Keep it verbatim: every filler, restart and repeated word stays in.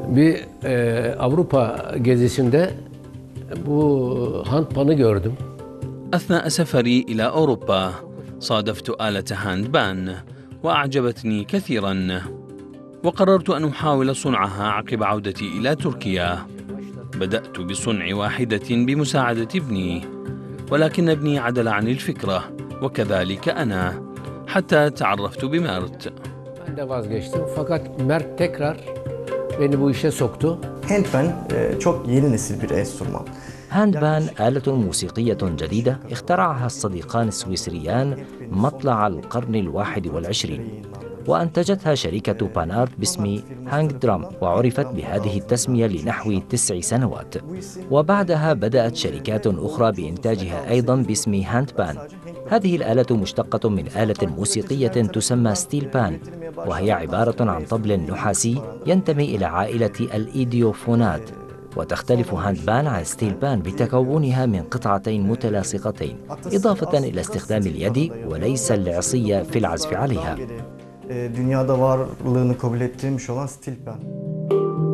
Bir e, Avrupa gezisinde bu handpanı gördüm. أثناء سفري إلى أوروبا صادفت آلة هاندبان وأعجبتني كثيرا، وقررت أن أحاول صنعها عقب عودتي إلى تركيا. بدأت بصنع واحدة بمساعدة ابني، ولكن ابني عدل عن الفكرة وكذلك أنا حتى تعرفت بميرت. Ben de vazgeçtim fakat Mert tekrar beni bu işe soktu. Handpan çok yeni nesil bir enstrüman. هاندبان آلة موسيقية جديدة اخترعها الصديقان السويسريان مطلع القرن الواحد والعشرين، وأنتجتها شركة بانارت باسم هانج درام، وعرفت بهذه التسمية لنحو تسع سنوات. وبعدها بدأت شركات أخرى بإنتاجها أيضا باسم هاندبان. هذه الآلة مشتقة من آلة موسيقية تسمى ستيل بان، وهي عبارة عن طبل نحاسي ينتمي إلى عائلة الإيديوفونات. وتختلف هاندبان عن ستيل بان بتكونها من قطعتين متلاصقتين، إضافة إلى استخدام اليد وليس العصي في العزف عليها. Dünyada varlığını kabul ettirilmiş olan stil pan.